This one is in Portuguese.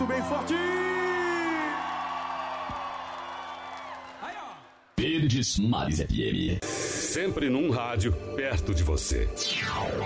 bem forte. Verdes Mares FM. Sempre num rádio perto de você.